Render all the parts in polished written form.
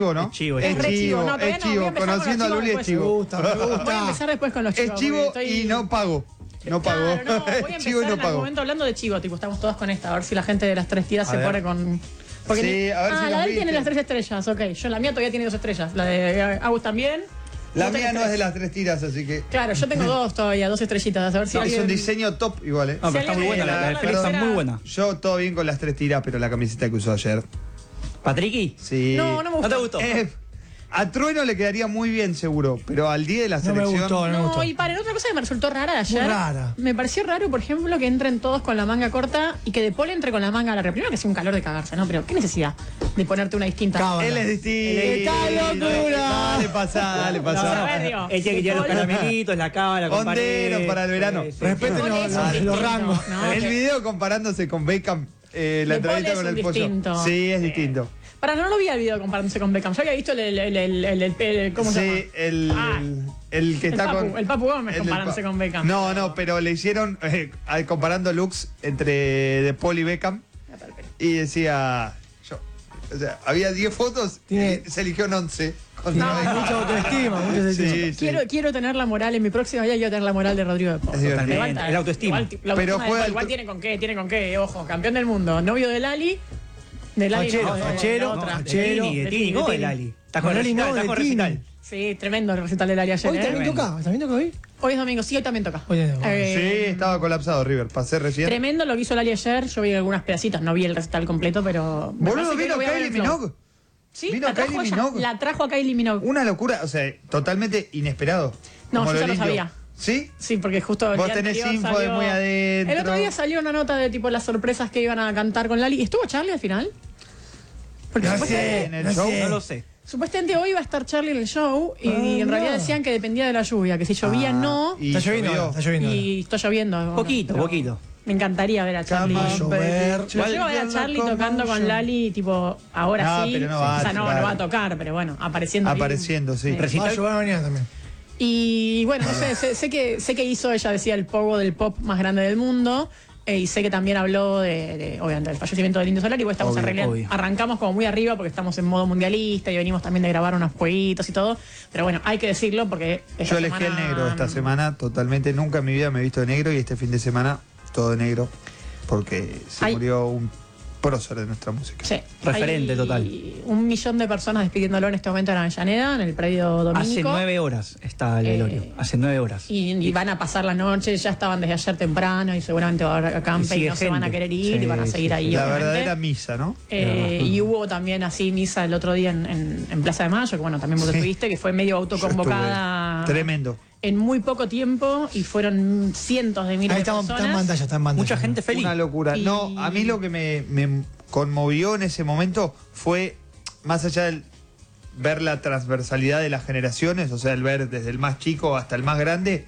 ¿no? Es chivo, es re chivo, no, es chivo. Conociendo a Luli es Me chivo. gusta, me gusta. Voy a empezar después con los chivos. Es chivo y no pago. No pagó. Claro, no, voy a Chivo y empezar no en algún pagó. momento hablando de chivo, tipo, estamos todas con esta, a ver si la gente de las 3 tiras A se ver. pone con... Porque Sí, a ver si la nos de él tiene viste. las 3 estrellas, ok. Yo, la mía todavía tiene 2 estrellas. La de Agus también. La Vos mía tenés no es de 3. las 3 tiras, así que. Claro, yo tengo 2 todavía, 2 estrellitas. A ver si Es alguien... un diseño top igual, No, Si pero está muy alguien buena, me la da de Félix la está muy tercera- buena. Yo todo bien con las 3 tiras, pero la camiseta que usó ayer. ¿Patriqui? Sí. No me ¿No gusta. te gustó? A Trueno le quedaría muy bien, seguro, pero al día de la No selección. me gustó. Y para otra cosa que me resultó rara de ayer. Muy rara. Me pareció raro, por ejemplo, que entren todos con la manga corta y que De Paul entre con la manga larga. Primero que sea un calor de cagarse, ¿no? Pero ¿qué necesidad de ponerte una distinta? Cábala. Él es distinto. ¡Está locura! Dale, pasá. No, a ver, digo, Él tiene que llevar los De Paul- caramelitos, la cámara, Hondero para el verano. Respeten De Paul es un los distinto, rangos. ¿no? El Que- video comparándose con Beckham, la De Paul entrevista es con un el pollo. distinto. Sí, es distinto. Para, no lo vi el video comparándose con Beckham. Yo había visto el ¿cómo se llama? Sí, el que El está Papu, con. el Papu Gómez el del comparándose con Beckham. No, pero le hicieron comparando looks entre De Paul y Beckham. Y decía. O sea, había 10 fotos Tiene- y se eligieron 11. Tiene mucha autoestima, mucha autoestima. Sí. Quiero tener la moral en mi próxima vida, quiero tener la moral de Rodrigo de Paul. Es divertido. Totalmente, el autoestima. La Pero autoestima de juega Paul el- igual tiene con qué, ojo, campeón del mundo, novio de Lali. De Lali Fachero, no, de fachero, la otra. no, Fachero. De Tini, ¿cómo de Lali? Está con De Lali recital, no, está de con Tini. recital. Sí, tremendo el recital de Lali ayer. Hoy también Tremendo. toca, ¿también toca hoy? Hoy es domingo, sí, hoy también toca. Hoy es domingo. Sí, estaba colapsado River. Pasé recién. Tremendo lo que hizo Lali ayer, yo vi algunas pedacitos, no vi el recital completo, pero... me Boludo, parece que vino lo voy a ver Kylie en Flow. Minogue. Sí, Vino la trajo Kylie ella, Minogue. la trajo a Kylie Minogue. Una locura, o sea, totalmente inesperado. No, Como yo ya lo lindo. sabía. ¿Sí? Sí, porque justo el Vos día tenés anterior info de muy adentro. El otro día salió una nota de tipo las sorpresas que iban a cantar con Lali. ¿Estuvo Charlie al final? Porque No supuestamente, en el show. No lo sé. supuestamente hoy iba a estar Charlie en el show y en no. realidad decían que dependía de la lluvia, que si llovía no. Y Está lloviendo llovió. ahora, está lloviendo. Y está lloviendo. bueno, Poquito, pero poquito. Me encantaría ver a Charlie. Va a llover. Yo llego a ver a Charlie tocando con Lali, tipo, ahora No, sí. pero no va a o sea, no tocar. va a tocar, pero bueno, apareciendo. ahí. Apareciendo, sí. Va a llover mañana también. Y bueno, no sé, sé que hizo, ella decía, el pogo del pop más grande del mundo. Y sé que también habló obviamente, del fallecimiento del Indio Solari. Pues estamos Obvio. arrancamos como muy arriba porque estamos en modo mundialista y venimos también de grabar unos jueguitos y todo. Pero bueno, hay que decirlo porque esta Yo elegí el semana- negro esta semana, totalmente. Nunca en mi vida me he visto de negro y este fin de semana todo de negro. Porque se Ay. murió un prócer de nuestra música. Sí, Referente hay total. 1 millón de personas despidiéndolo en este momento en Avellaneda, en el predio Domínico. Hace 9 horas está el velorio. Hace 9 horas. Y van a pasar la noche, ya estaban desde ayer temprano y seguramente va a haber acampe y sigue no se van a gente. querer ir Sí, y van a seguir sí, ahí. sí. La obviamente. verdadera misa, ¿no? Y hubo también así misa el otro día en Plaza de Mayo, que bueno, también vos Sí. estuviste, que fue medio autoconvocada. Tremendo. En muy poco tiempo y fueron cientos de miles Ahí de está personas. en pantalla, está en pantalla. Mucha gente feliz. Una locura. Y- No, a mí lo que me conmovió en ese momento fue, más allá del ver la transversalidad de las generaciones, o sea, el ver desde el más chico hasta el más grande,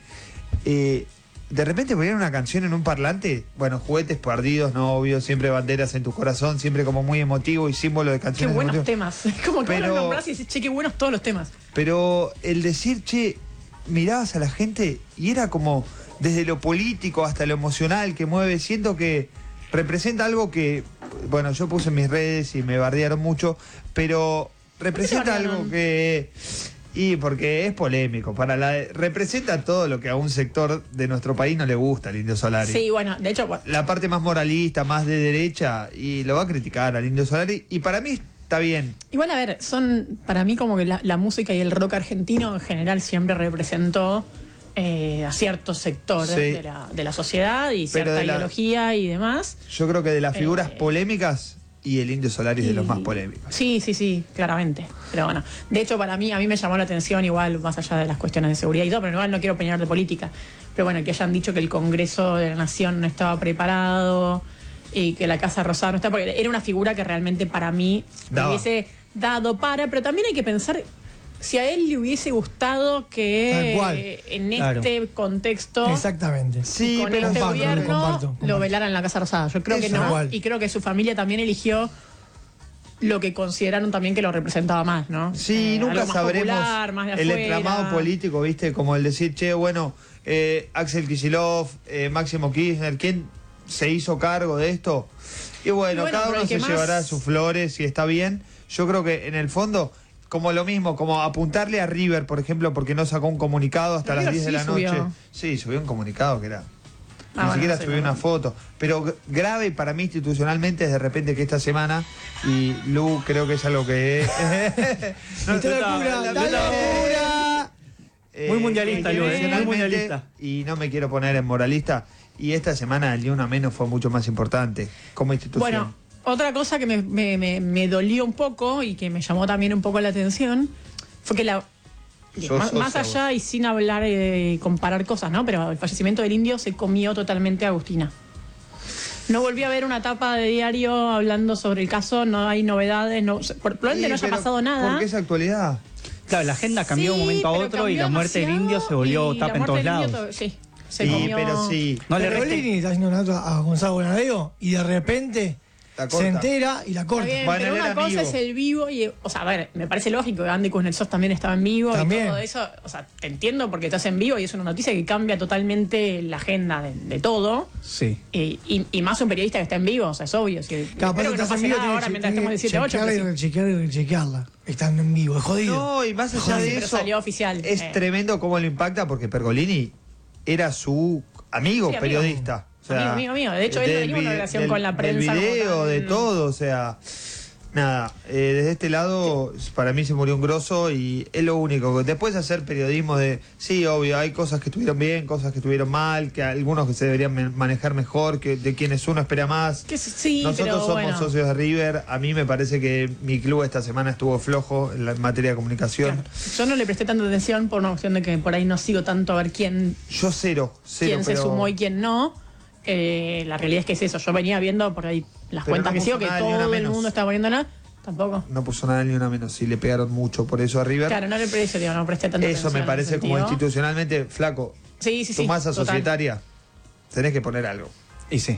de repente ponían una canción en un parlante, bueno, juguetes perdidos, novios, siempre banderas en tu corazón, siempre como muy emotivo y símbolo de Qué canciones buenos emotivas. temas. Como que Pero- vos lo nombrás y decís, che, qué buenos todos los temas. Pero el decir, che, mirabas a la gente y era como desde lo político hasta lo emocional que mueve, siento que representa algo que, bueno, yo puse en mis redes y me bardearon mucho, pero representa bardearon? algo que... Y porque es polémico, representa todo lo que a un sector de nuestro país no le gusta al Indio Solari. Sí, bueno, de hecho, bueno, La parte más moralista, más de derecha, y lo va a criticar al Indio Solari, y para mí está bien. igual a ver, son para mí como que la música y el rock argentino en general siempre representó a ciertos sectores Sí. de la sociedad y Pero cierta de la- ideología y demás. Yo creo que de las figuras polémicas, y el Indio Solari es de los Y- más polémicos. Sí, claramente. Pero bueno, de hecho a mí me llamó la atención igual, más allá de las cuestiones de seguridad y todo, pero igual no quiero opinar de política. Pero bueno, que hayan dicho que el Congreso de la Nación no estaba preparado y que la Casa Rosada no estaba, porque era una figura que realmente para mí me Daba. hubiese dado pero también hay que pensar si a él le hubiese gustado que Tal cual. en Claro. este contexto Exactamente. Sí, con pero este comparto, gobierno comparto. lo velaran en la Casa Rosada. Yo creo que Eso. no. Igual. Y creo que su familia también eligió lo que consideraron también que lo representaba más, ¿no? Sí, nunca algo más sabremos popular, más de el afuera. entramado político, ¿viste? Como el decir, che, bueno, Axel Kicillof, Máximo Kirchner, ¿quién se hizo cargo de esto? Y bueno, Y bueno, cada pero uno el que se más- llevará sus flores y está bien. Yo creo que en el fondo, como lo mismo, como apuntarle a River, por ejemplo, porque no sacó un comunicado hasta las River 10 de la sí noche. subió. Sí, subió un comunicado que era... Ni bueno, siquiera no sé, subió no. una foto. Pero grave para mí institucionalmente es de repente que esta semana, y Lu creo que es algo que... ¡Está locura! ¡Está locura! Muy mundialista, Lu, muy institucionalmente, mundialista. y no me quiero poner en moralista, y esta semana el Ni Una Menos fue mucho más importante como institución. Bueno, otra cosa que me dolió un poco y que me llamó también un poco la atención fue que Sos más socia, allá y sin hablar y comparar cosas, ¿no? Pero el fallecimiento del Indio se comió totalmente a Agustina. No volví a ver una tapa de diario hablando sobre el caso, no hay novedades, probablemente no haya pero pasado nada. ¿Por qué esa actualidad? Claro, la agenda cambió de un Sí, momento a pero otro y cambió la muerte del demasiado indio se volvió y la tapa en muerte todos del Indio lados. sí, se Sí, comió. pero sí. No le Pergolini resten. está haciendo una nota a Gonzalo Bonadeo y de repente La corta. se entera y la corta. Está bien, Bueno, pero él una era cosa vivo. es el vivo y, o sea, a ver, me parece lógico que Andy Kuznetsov también estaba en vivo También. y todo eso, o sea, te entiendo porque estás en vivo y es una noticia que cambia totalmente la agenda de todo. Sí. Y más un periodista que está en vivo, o sea, es obvio. Si, Capaz espero que no estás en pase vivo, nada ahora mientras estemos de 7 a 8. chequearla y rechequearla y rechequearla. Están en vivo, es jodido. No, y más allá Sí, de pero eso, salió oficial. es tremendo cómo lo impacta porque Pergolini era su amigo, Sí, amigo. periodista. O sea, Amigo. De hecho, él no del tenía una vi- relación del- con la prensa. Del como video, tal. de todo, o sea... Nada, desde este lado para mí se murió un grosso y es lo único. Después de hacer periodismo de... Sí, obvio, hay cosas que estuvieron bien, cosas que estuvieron mal, que algunos que se deberían manejar mejor, que de quienes uno espera más. Que sí, Nosotros pero somos bueno. socios de River. A mí me parece que mi club esta semana estuvo flojo en materia de comunicación. Claro. Yo no le presté tanta atención por una cuestión de que por ahí no sigo tanto a ver quién Yo cero, quién se pero... sumó y quién no. La realidad es que es eso. Yo venía viendo por ahí las Pero cuentas no que sigo, puso que nada, ni una todo el menos. mundo está poniéndola. Tampoco. No puso nada ni una menos. Sí, le pegaron mucho por eso a River. Claro, no le presté, digo, no presté tanta Eso atención. me en parece ese como sentido. institucionalmente flaco. Sí, Tu masa total. societaria, tenés que poner algo. Y sí.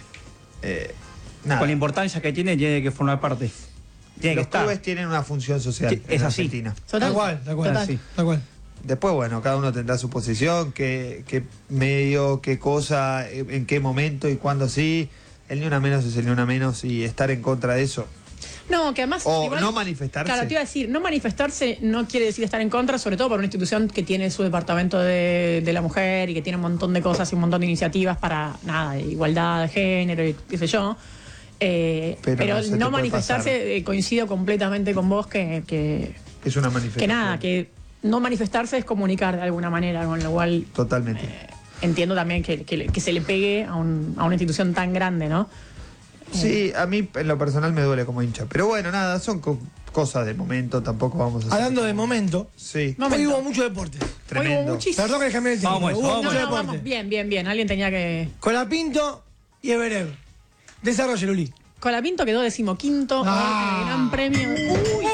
Nada. Con la importancia que tiene que formar parte. Tiene Los que estar. clubes tienen una función social Sí, es en así. Argentina. Total. Tal cual, tal cual. Total. Sí. Tal cual. Después, bueno, cada uno tendrá su posición, qué medio, qué cosa, en qué momento y cuándo sí. El ni una menos es el ni una menos y estar en contra de eso. No, que además. O igual- no manifestarse. Claro, te iba a decir, no manifestarse no quiere decir estar en contra, sobre todo por una institución que tiene su departamento de la mujer y que tiene un montón de cosas y un montón de iniciativas para, nada, de igualdad de género y qué sé yo. Pero no se te no puede manifestarse, pasar. coincido completamente con vos que Es una manifestación. nada, que no manifestarse es comunicar de alguna manera, con lo cual Totalmente. entiendo también que se le pegue a una institución tan grande, ¿no? Sí, a mí en lo personal me duele como hincha. Pero bueno, nada, son cosas de momento, tampoco vamos a hacer. Hablando de momento, Sí, No, hoy hubo mucho deporte. Hoy tremendo. hubo muchísimo. Perdón que les cambié el tiempo. Vamos, pero hubo vamos. mucho No, deporte. vamos, bien. Alguien tenía que. Colapinto y Everer. Desarrolle, Luli. Colapinto quedó 15º Ah. en el Gran Premio. ¡Uy!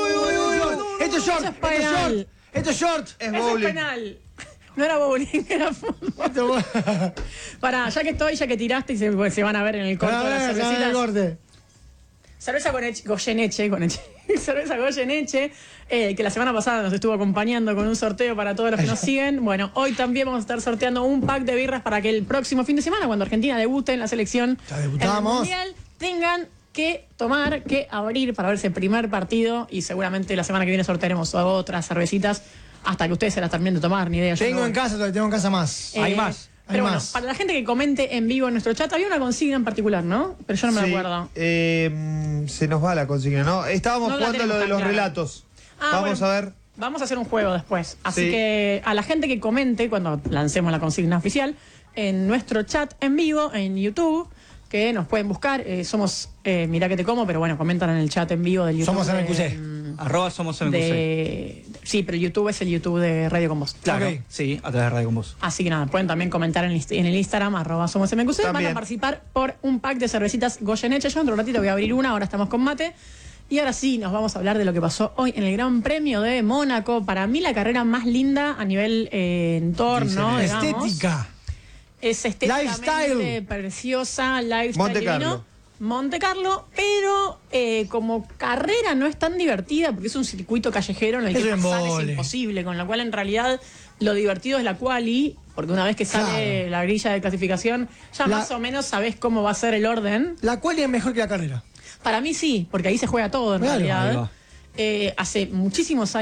Esto es short, Eso es esto es penal. short, esto es short. Es Ese es bowling. penal. No era bowling, era fútbol. Pará, ya que tiraste y se van a ver en el corto de las el cervecitas. corte. Cerveza Goyeneche, cerveza Goyeneche, que la semana pasada nos estuvo acompañando con un sorteo para todos los que nos siguen. Bueno, hoy también vamos a estar sorteando un pack de birras para que el próximo fin de semana, cuando Argentina debute en la selección Ya debutamos. en el Mundial, tengan que tomar, que abrir para verse el primer partido y seguramente la semana que viene sortearemos otras cervecitas hasta que ustedes se las terminen de tomar, ni idea. Yo Tengo no- en casa, todavía tengo en casa más. Hay más. Pero Hay bueno, más. para la gente que comente en vivo en nuestro chat, había una consigna en particular, ¿no? Pero yo no me Sí, acuerdo. se nos va la consigna, ¿no? Estábamos No la jugando lo tenemos de tan los clara. relatos. Ah, Vamos bueno. a ver. Vamos a hacer un juego después. Así Sí. que a la gente que comente cuando lancemos la consigna oficial en nuestro chat en vivo, en YouTube, que nos pueden buscar. Somos Mirá que te como, pero bueno, comentan en el chat en vivo del YouTube. Somos MQC. Arroba somos MQC. Sí, pero YouTube es el YouTube de Radio con Vos. Claro, Ok. sí, a través de Radio con Vos. Así que nada, pueden también comentar en el Instagram, @somos MQC. Van a También. participar por un pack de cervecitas Goyeneche. Yo dentro de un ratito voy a abrir una, ahora estamos con mate. Y ahora sí, nos vamos a hablar de lo que pasó hoy en el Gran Premio de Mónaco. Para mí la carrera más linda a nivel entorno, Dicen digamos. Estética. Es estéticamente Lifestyle. preciosa, lifestyle Monte divino. Carlo. Monte Carlo, pero como carrera no es tan divertida porque es un circuito callejero en el Es que un pasar es embole. imposible, con lo cual en realidad lo divertido es la quali, porque una vez que sale Claro. la grilla de clasificación, ya La- más o menos sabés cómo va a ser el orden. La cual es mejor que la carrera. Para mí sí, porque ahí se juega todo en Claro. Ahí realidad. va. hace muchísimos años